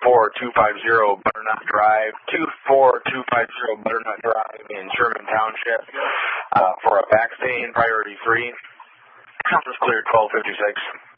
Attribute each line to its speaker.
Speaker 1: 24250 Butternut Drive, 24250 Butternut Drive in Sherman Township for a vaccine, priority 3. Conference cleared 1256.